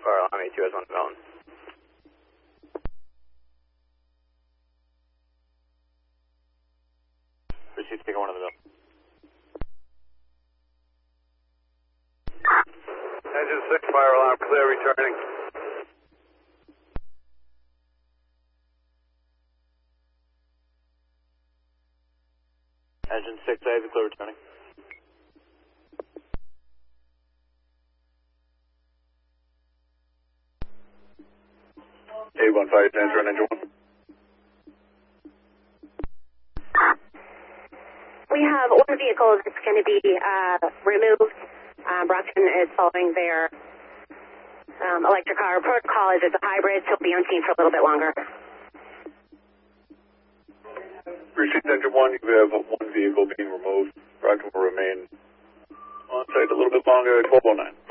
fire alarm, A2 has 1 development. Received, taking 1 on the mill. Engine 6, fire alarm, clear, returning. Engine 6, I have you clear, returning. A1 fire transfer on engine 1. We have one vehicle that's going to be removed. Brockton is following their electric car protocol as it's a hybrid, so it'll be on scene for a little bit longer. Received engine 1, you have 1 vehicle being removed. Brockton will remain on site a little bit longer at 1209.